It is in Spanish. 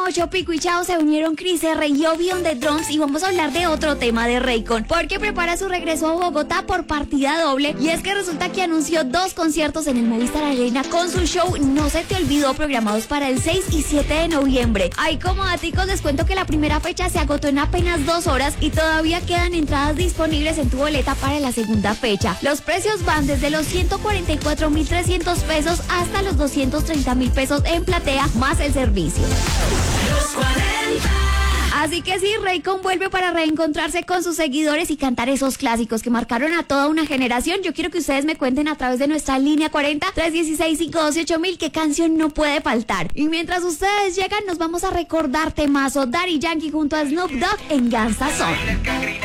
Ocho, Pico y Chao se unieron Chris R y Obi on the Drums y vamos a hablar de otro tema de Raycon, porque prepara su regreso a Bogotá por partida doble y es que resulta que anunció 2 conciertos en el Movistar Arena con su show No Se Te Olvidó programados para el 6 y 7 de noviembre. Ay, como daticos les cuento que la primera fecha se agotó en apenas 2 horas y todavía quedan entradas disponibles en tu boleta para la segunda fecha. Los precios van desde los 144.300 pesos hasta los 230.000 pesos en platea más el servicio. Los 40. Así que sí, Raycon vuelve para reencontrarse con sus seguidores y cantar esos clásicos que marcaron a toda una generación. Yo quiero que ustedes me cuenten a través de nuestra línea 40-316-512-8000 qué canción no puede faltar. Y mientras ustedes llegan, nos vamos a recordar temazo Daddy Yankee junto a Snoop Dogg en Gangsta Song.